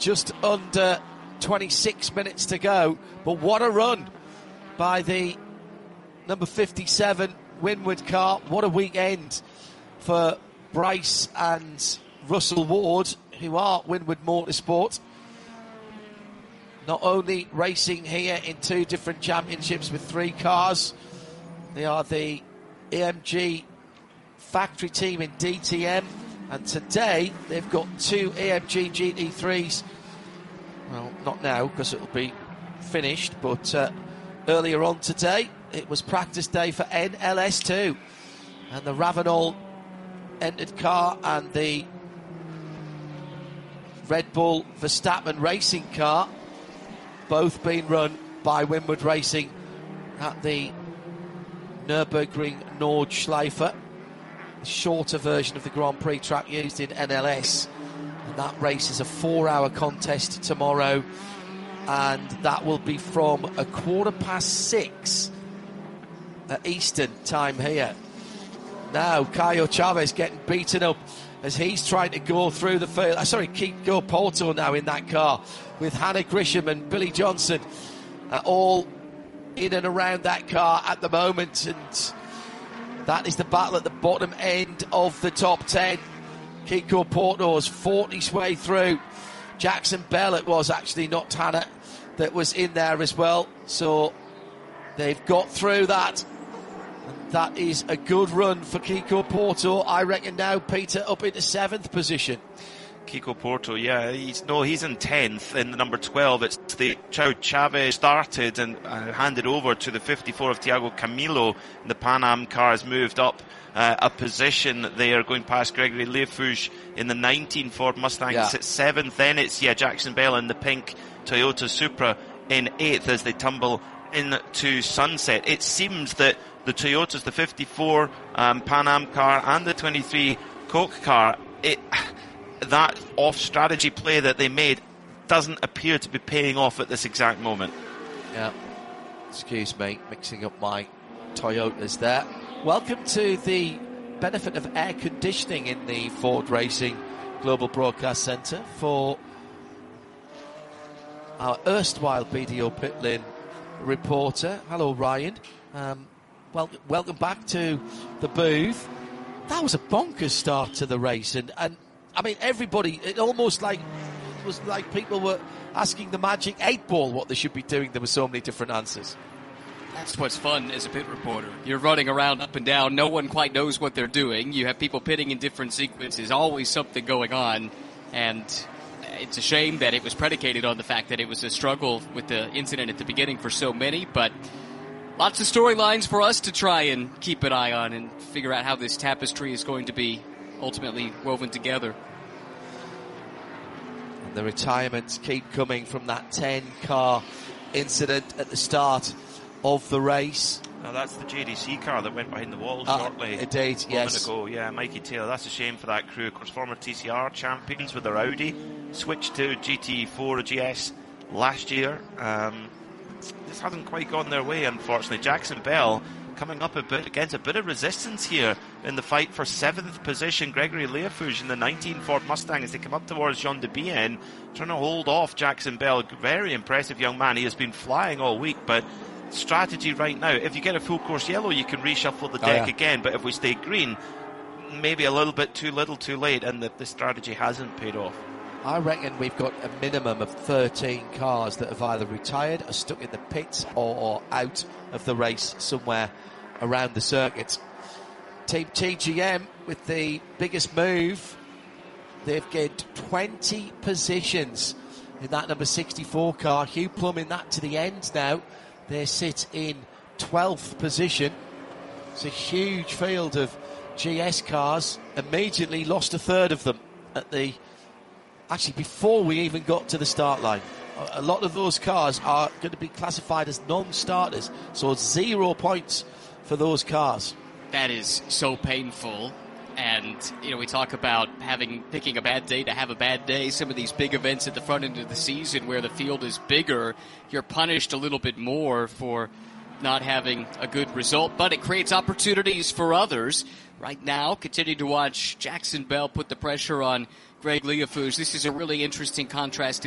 just under 26 minutes to go. But what a run by the number 57 Winward car. What a weekend for Bryce and Russell Ward, who are Winward Motorsport. Not only racing here in 2 different championships with 3 cars, they are the AMG factory team in DTM, and today they've got 2 AMG GT3s. Well, not now because it'll be finished, but earlier on today it was practice day for NLS2, and the Ravenol entered car and the Red Bull Verstappen racing car both being run by Winward Racing at the Nürburgring Nordschleife, the shorter version of the Grand Prix track used in NLS. And that race is a 4-hour contest tomorrow, and that will be from 6:15 at Eastern time here. Now Caio Chavez getting beaten up as he's trying to go through the field. Kiko Porto now in that car with Hannah Grisham and Billy Johnson all in and around that car at the moment, and that is the battle at the bottom end of the top 10. Kiko Porto's fought his way through. Jackson Bell, it was actually, not Hannah, that was in there as well, so they've got through that. That is a good run for Kiko Porto. I reckon now, Peter, up into 7th position. Kiko Porto, yeah, he's in 10th in the number 12. It's the Chavez started and handed over to the 54 of Thiago Camilo. The Pan Am car has moved up a position. They are going past Gregory Leifouge in the 19 Ford Mustang. It's at 7th. Then it's Jackson Bell in the pink Toyota Supra in 8th as they tumble into sunset. It seems that the Toyotas, the 54 Pan Am car and the 23 Coke car, that off-strategy play that they made doesn't appear to be paying off at this exact moment. Yeah. Excuse me, mixing up my Toyotas there. Welcome to the benefit of air conditioning in the Ford Racing Global Broadcast Centre for our erstwhile BDO Pit Lane reporter. Hello, Ryan. Welcome back to the booth. That was a bonkers start to the race, and I mean, everybody, it almost like it was like people were asking the Magic 8 Ball what they should be doing. There were so many different answers. That's what's fun as a pit reporter. You're running around up and down. No one quite knows what they're doing. You have people pitting in different sequences. Always something going on. And it's a shame that it was predicated on the fact that it was a struggle with the incident at the beginning for so many. But lots of storylines for us to try and keep an eye on and figure out how this tapestry is going to be ultimately woven together. And the retirements keep coming from that 10-car incident at the start of the race. Now that's the JDC car that went behind the wall shortly. Indeed, yes. A moment ago, yeah, Mikey Taylor. That's a shame for that crew. Of course, former TCR champions with their Audi, switched to GT4 GS last year. This hasn't quite gone their way, unfortunately. Jackson Bell coming up against a bit of resistance here in the fight for 7th position. Gregory Leifouge in the 19 Ford Mustang as they come up towards Jean de Bienne, trying to hold off Jackson Bell. Very impressive young man. He has been flying all week, but strategy right now, if you get a full course yellow, you can reshuffle the deck again, but if we stay green, maybe a little bit too little too late, and the strategy hasn't paid off. I reckon we've got a minimum of 13 cars that have either retired or stuck in the pits or out of the race somewhere around the circuit. Team TGM with the biggest move. They've gained 20 positions in that number 64 car. Hugh Plum in that to the end now. They sit in 12th position. It's a huge field of GS cars. Immediately lost a third of them before we even got to the start line. A lot of those cars are going to be classified as non-starters, so 0 points for those cars. That is so painful. And, we talk about picking a bad day to have a bad day. Some of these big events at the front end of the season where the field is bigger, you're punished a little bit more for not having a good result. But it creates opportunities for others. Right now, continue to watch Jackson Bell put the pressure on Greg Leifouge. This is a really interesting contrast